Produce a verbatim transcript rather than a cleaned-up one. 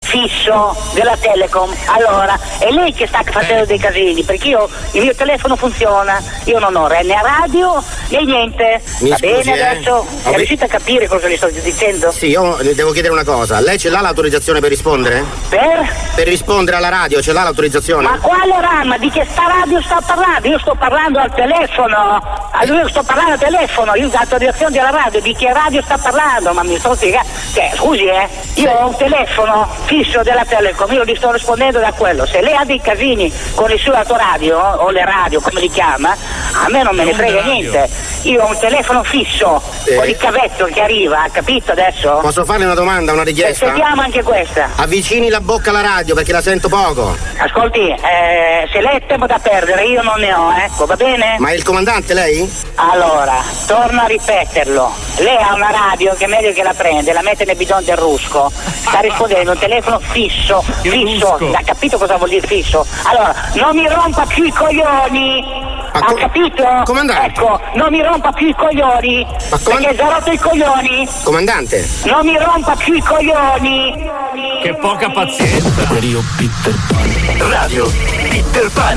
fisso della Telecom. Allora, è lei che sta facendo dei casini, perché io il mio telefono funziona, io non ho né radio né niente. Mi Va scusi, bene eh? adesso? Ho È vi- riuscito a capire cosa le sto dicendo? Sì, io le devo chiedere una cosa. Lei ce l'ha l'autorizzazione per rispondere? Per? Per rispondere alla radio, ce l'ha l'autorizzazione? Ma quale rama? Di che sta radio sta parlando? Io sto parlando al telefono. Allora io sto parlando al telefono, io ho l'autorizzazione della radio, di che radio sta parlando? Ma mi sto spiegando. Cioè, scusi eh, io ho un telefono fisso della Telecom, io gli sto rispondendo da quello. Se lei ha dei casini con il suo autoradio o le radio, come li chiama, a me non me ne frega niente. Io ho un telefono fisso, Sì. con il cavetto che arriva, capito adesso? Posso farle una domanda, una E richiesta? sentiamo anche questa. Avvicini la bocca alla radio perché la sento poco. Ascolti, eh, se lei ha tempo da perdere, io non ne ho, ecco, va bene? Ma è il comandante lei? Allora, torno a ripeterlo. Lei ha una radio che è meglio che la prende, la mette nel bidone del rusco. Sta rispondendo un telefono fisso, fisso. Ha capito cosa vuol dire fisso? Allora, non mi rompa più i coglioni. Ma Ha co- capito? comandante. Ecco, non mi rompa più i coglioni. Ma com- Perché ha rotto i coglioni. Comandante? Non mi rompa più i coglioni. Che poca pazienza. Radio Peter Pan. Radio Peter Pan.